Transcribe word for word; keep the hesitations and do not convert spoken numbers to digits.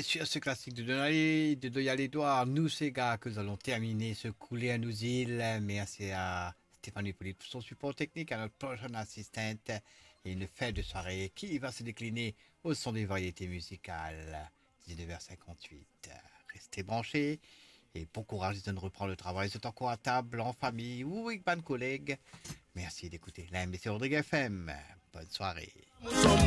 sur ce classique de Doya de Doya l'Édouard, nous, ces gars, que nous allons terminer ce coulé à nos îles. Merci à Stéphanie Pouli pour son support technique, à notre prochaine assistante et une fête de soirée qui va se décliner au son des variétés musicales. dix-neuf heures cinquante-huit. Restez branchés et bon courage de reprendre le travail. C'est encore à table, en famille ou avec plein de collègues. Merci d'écouter la M B C Rodrigue F M. Bonne soirée.